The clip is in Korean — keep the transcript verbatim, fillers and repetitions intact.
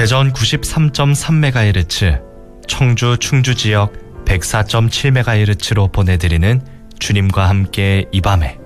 대전 구십삼 점 삼 메가헤르츠, 청주 충주 지역 백사 점 칠 메가헤르츠로 보내드리는 주님과 함께 이 밤에